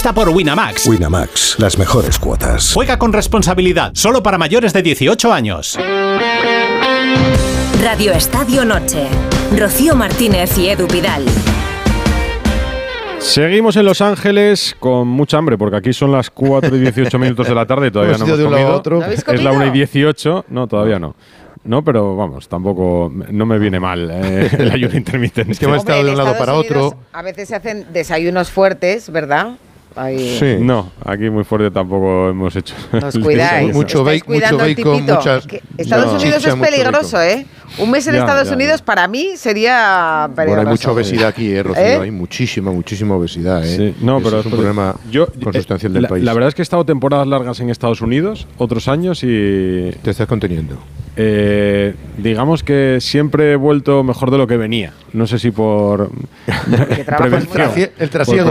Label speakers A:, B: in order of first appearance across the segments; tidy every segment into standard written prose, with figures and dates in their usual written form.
A: Apuesta por Winamax.
B: Winamax, las mejores cuotas.
A: Juega con responsabilidad, solo para mayores de 18 años.
C: Radio Estadio Noche. Rocío Martínez y Edu Pidal.
D: Seguimos en Los Ángeles con mucha hambre, porque aquí son las 4 y 18 minutos de la tarde y todavía no hemos comido.
E: ¿No habéis comido?
D: Es la 1 y 18. No, todavía no. No, pero vamos, tampoco no me viene mal el ayuno intermitente.
E: Es que hemos estado de un lado para otro.
F: A veces se hacen desayunos fuertes, ¿verdad? Ahí.
D: Sí. No, aquí muy fuerte tampoco hemos hecho.
F: Nos cuidáis.
E: Mucho bacon, muchas.
F: Estados Unidos es peligroso, ¿eh? Un mes en Estados Unidos para mí sería peligroso.
E: Bueno, hay mucha obesidad aquí, Rocío. Hay muchísima obesidad,
D: Sí. No, pero
E: es un problema consustancial del país.
D: La verdad es que he estado temporadas largas en Estados Unidos, otros años, y
E: te estás conteniendo.
D: Digamos que siempre he vuelto mejor de lo que venía. No sé si por prevención.
E: El trasiego.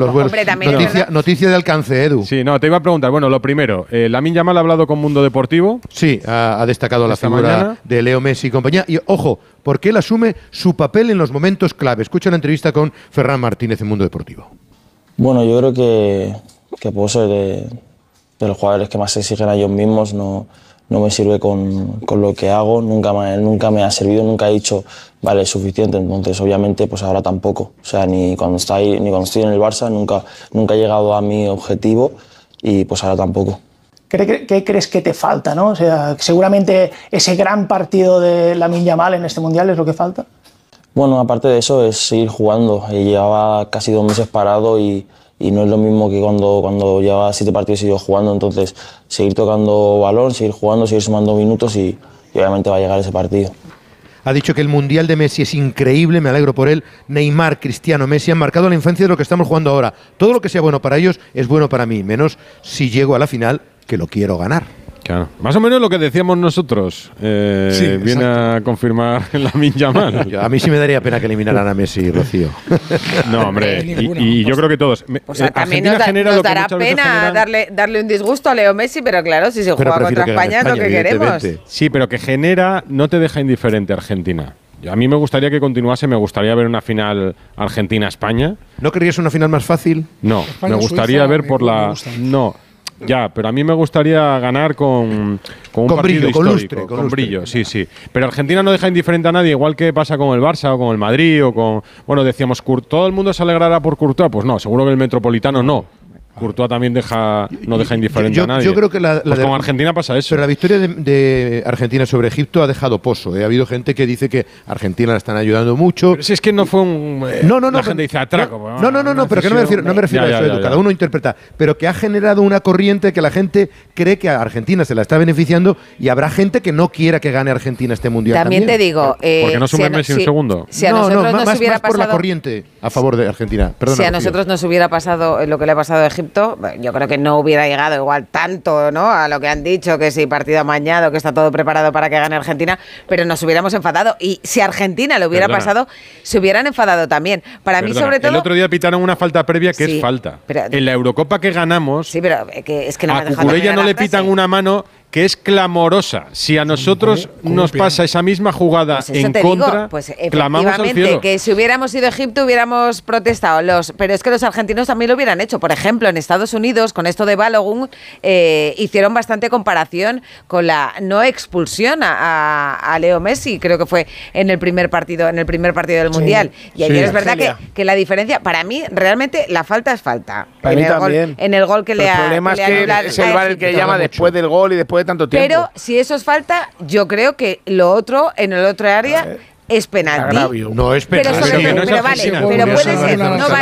E: Noticia de alcance, Edu.
D: Sí, no, te iba a preguntar. Bueno, lo primero, Lamine Yamal ha hablado con Mundo Deportivo.
E: Sí, ha destacado la figura de Leo Messi y compañía. Y ojo, porque él asume su papel en los momentos clave. Escucha la entrevista con Ferran Martínez en Mundo Deportivo.
G: Bueno, yo creo que puedo ser de los jugadores que más se exigen a ellos mismos. No me sirve con lo que hago, nunca me ha servido, nunca he dicho, vale, es suficiente. Entonces, obviamente, pues ahora tampoco. O sea, ni cuando estoy en el Barça, nunca he llegado a mi objetivo y pues ahora tampoco.
H: ¿Qué crees que te falta, no? O sea, seguramente ese gran partido de Lamine Yamal en este Mundial es lo que falta.
G: Bueno, aparte de eso, es seguir jugando. Llevaba casi 2 meses parado y no es lo mismo que cuando llevaba 7 partidos y sigo jugando. Entonces, seguir tocando balón, seguir jugando, seguir sumando minutos y obviamente va a llegar ese partido.
E: Ha dicho que el Mundial de Messi es increíble, me alegro por él. Neymar, Cristiano, Messi han marcado la infancia de lo que estamos jugando ahora. Todo lo que sea bueno para ellos es bueno para mí, menos si llego a la final, que lo quiero ganar.
D: Claro. Más o menos lo que decíamos nosotros.
E: Sí,
D: viene a confirmar Lamine Yamal.
E: A mí sí me daría pena que eliminaran a Messi, Rocío.
D: No, hombre, y yo creo que todos.
F: O sea, también nos dará pena darle un disgusto a Leo Messi, pero claro, si se juega contra España es lo que queremos.
D: Sí, pero que genera, no te deja indiferente Argentina. A mí me gustaría que continuase, me gustaría ver una final Argentina-España.
E: ¿No querrías una final más fácil?
D: No, me gustaría ver por la... No. Ya, pero a mí me gustaría ganar con un partido histórico, con brillo, sí. Pero Argentina no deja indiferente a nadie, igual que pasa con el Barça o con el Madrid o con... Bueno, decíamos, ¿todo el mundo se alegrará por Courtois? Pues no, seguro que el Metropolitano no. Courtois también no deja indiferente a nadie.
E: Yo creo que
D: con Argentina pasa eso.
E: Pero la victoria de Argentina sobre Egipto ha dejado pozo. Ha habido gente que dice que Argentina la están ayudando mucho.
D: Pero si es que no fue un... la gente dice atraco.
E: No, pero que no me refiero a eso, Edu. Cada uno interpreta. Pero que ha generado una corriente que la gente cree que a Argentina se la está beneficiando y habrá gente que no quiera que gane Argentina este Mundial
F: también. Te digo...
D: ¿Por qué no sube Messi un segundo?
F: Si a nosotros nos hubiera pasado...
E: por la corriente a favor de Argentina. Perdona,
F: si a nosotros nos hubiera pasado lo que le ha pasado a Egipto, yo creo que no hubiera llegado igual tanto, ¿no?, a lo que han dicho, que si partido amañado, que está todo preparado para que gane Argentina, pero nos hubiéramos enfadado. Y si a Argentina lo hubiera pasado, se hubieran enfadado también. Para mí, sobre todo...
D: El otro día pitaron una falta previa que es falta. Pero, en la Eurocopa que ganamos,
F: sí, pero es que no
D: a Cucurella no le pitan una mano que es clamorosa. Si a nosotros nos pasa esa misma jugada en contra, clamamos al cielo.
F: Que si hubiéramos ido a Egipto hubiéramos protestado. Pero es que los argentinos también lo hubieran hecho. Por ejemplo, en Estados Unidos, con esto de Balogun, hicieron bastante comparación con la no expulsión a Leo Messi, creo que fue en el primer partido del Mundial. Y ayer es verdad que la diferencia, para mí, realmente la falta es falta. En el gol que le ha...
I: El problema es que es el VAR el que llama después del gol y después de tanto tiempo.
F: Pero si eso es falta, yo creo que lo otro, en el otro área, es penalti.
E: No es penalti.
F: Pero puede ser.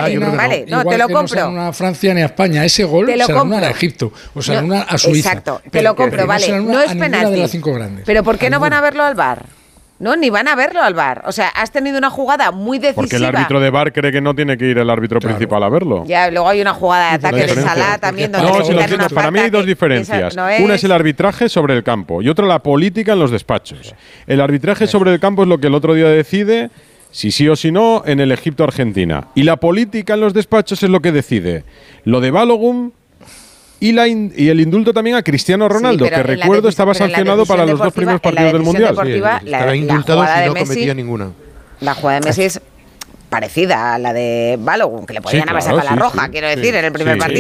F: No, te lo compro.
J: No será una Francia ni a España. Ese gol será una a Egipto. O sea, una a Suiza.
F: Exacto, te lo compro, vale. No es penalti. Pero ¿por qué no van a verlo al VAR? No, ni van a verlo al VAR. O sea, has tenido una jugada muy decisiva.
D: Porque el árbitro de VAR cree que no tiene que ir el árbitro principal a verlo.
F: Ya, luego hay una jugada de ataque de Salah también. Donde
D: para mí hay dos diferencias. Una es el arbitraje sobre el campo y otra la política en los despachos. El arbitraje sobre el campo es lo que el otro día decide si sí o si no en el Egipto-Argentina. Y la política en los despachos es lo que decide. Lo de Balogun y el indulto también a Cristiano Ronaldo, que recuerdo estaba sancionado para los 2 primeros partidos del Mundial.
E: Estaba indultado si no cometía ninguna.
F: La jugada de Messi es parecida a la de Balogun, que le podían haber sacado la roja, quiero decir, en el primer partido.